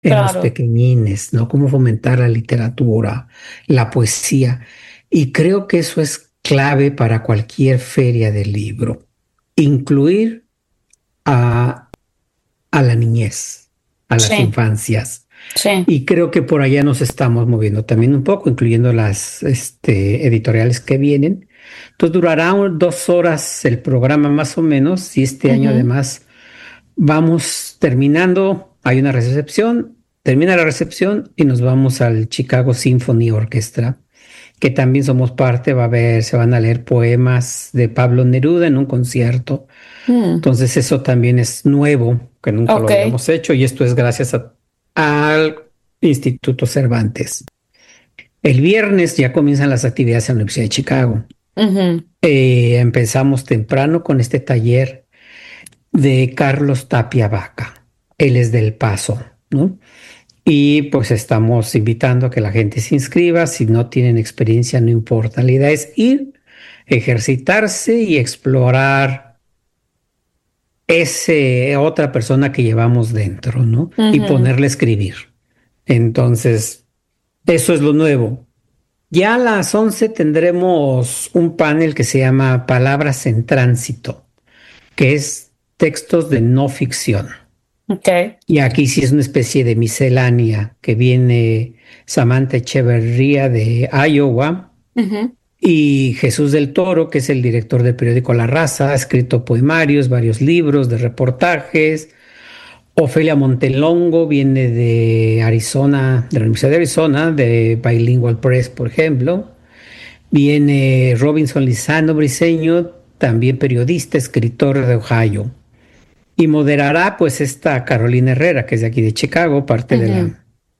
en los claro, pequeñines, ¿no? Cómo fomentar la literatura, la poesía. Y creo que eso es clave para cualquier feria del libro. Incluir a, a la niñez, a las sí, infancias. sí. Y creo que por allá nos estamos moviendo también un poco, incluyendo las editoriales que vienen. Entonces durará 2 horas el programa más o menos, y este año Ujú. además vamos terminando, hay una recepción, termina la recepción y nos vamos al Chicago Symphony Orchestra, que también somos parte, se van a leer poemas de Pablo Neruda en un concierto. Mm, Entonces eso también es nuevo, que nunca lo ok. habíamos hecho, y esto es gracias al Instituto Cervantes. El viernes ya comienzan las actividades en la Universidad de Chicago. Ujú, Empezamos temprano con este taller de Carlos Tapia Vaca. Él es del Paso, ¿no? Y pues estamos invitando a que la gente se inscriba. Si no tienen experiencia, no importa. La idea es ir, ejercitarse y explorar ese otra persona que llevamos dentro, ¿no? Y ujú. ponerle a escribir. Entonces, eso es lo nuevo. Ya a las 11 tendremos un panel que se llama Palabras en Tránsito, que es textos de no ficción. Ok. Y aquí sí es una especie de miscelánea que viene Samantha Echeverría de Iowa Ujú. y Jesús del Toro, que es el director del periódico La Raza, ha escrito poemarios, varios libros de reportajes. Ofelia Montelongo viene de Arizona, de la Universidad de Arizona, de Bilingual Press, por ejemplo. Viene Robinson Lizano Briseño, también periodista, escritor de Ohio. Y moderará pues esta Carolina Herrera, que es de aquí de Chicago, parte Ujú.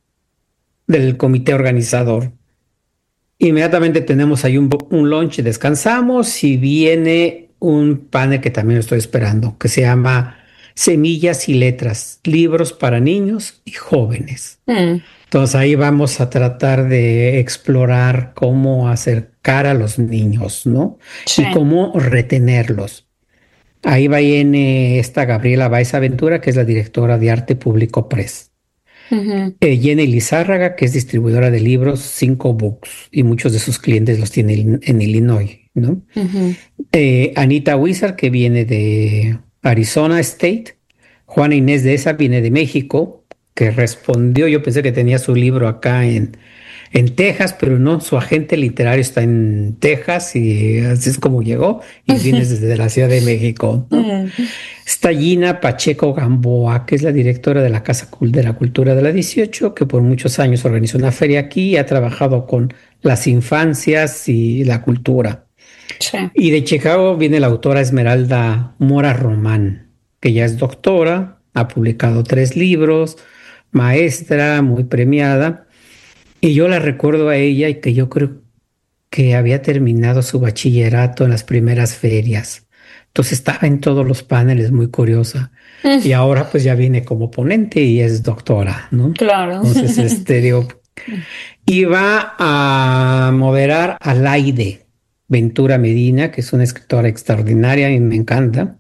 del comité organizador. Inmediatamente tenemos ahí un lunch y descansamos, y viene un panel que también estoy esperando, que se llama Semillas y Letras, libros para niños y jóvenes. Mm, Entonces ahí vamos a tratar de explorar cómo acercar a los niños, ¿no? sí. Y cómo retenerlos. Ahí viene esta Gabriela Báez Aventura, que es la directora de Arte Público Press. Ujú, Jenny Lizárraga, que es distribuidora de libros, Cinco Books, y muchos de sus clientes los tiene en Illinois, ¿no? ujú. Anita Wizard, que viene de Arizona State. Juana Inés de esa viene de México, que respondió, yo pensé que tenía su libro acá en Texas, pero no, su agente literario está en Texas y así es como llegó, y viene desde la Ciudad de México, ¿no? Mm, Está Gina Pacheco Gamboa, que es la directora de la Casa de la Cultura de la 18, que por muchos años organizó una feria aquí y ha trabajado con las infancias y la cultura. sí. Y de Chicago viene la autora Esmeralda Mora Román, que ya es doctora, ha publicado 3 libros, maestra, muy premiada. Y yo la recuerdo a ella, y que yo creo que había terminado su bachillerato en las primeras ferias. Entonces estaba en todos los paneles, muy curiosa. Y Mm, ahora pues ya viene como ponente y es doctora, ¿no? claro. Entonces, digo, y va a moderar a Laide Ventura Medina, que es una escritora extraordinaria y me encanta,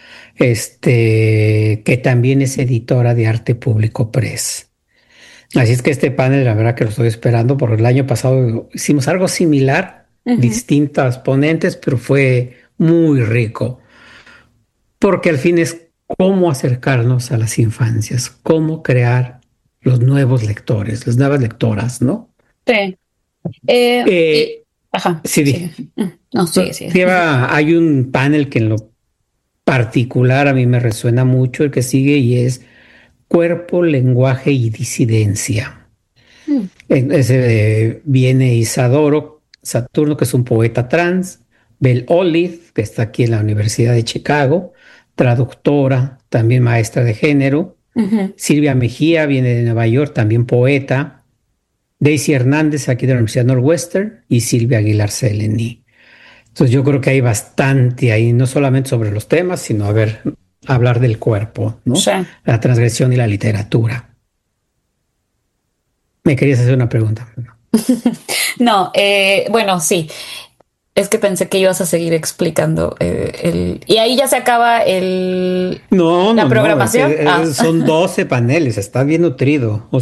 que también es editora de Arte Público Press. Así es que este panel, la verdad que lo estoy esperando, porque el año pasado hicimos algo similar, Ujú, distintas ponentes, pero fue muy rico, porque al fin es cómo acercarnos a las infancias, cómo crear los nuevos lectores, las nuevas lectoras, ¿no? sí. Y, Eh, ajá, sí, sigue. No, sigue, sigue. hay un panel que en lo particular a mí me resuena mucho, el que sigue, y es cuerpo, lenguaje y disidencia. Mm, Ese viene Isadoro Saturno, que es un poeta trans, Bel Olive, que está aquí en la Universidad de Chicago, traductora, también maestra de género, ujú. Silvia Mejía viene de Nueva York, también poeta, Daisy Hernández aquí de la Universidad Northwestern y Silvia Aguilar Seleni. Entonces yo creo que hay bastante ahí, no solamente sobre los temas, sino a ver, hablar del cuerpo, ¿no? Sí. La transgresión y la literatura. Me querías hacer una pregunta. No, bueno, sí. Es que pensé que ibas a seguir explicando y ahí ya se acaba No, la no, no, programación. son 12 paneles, está bien nutrido.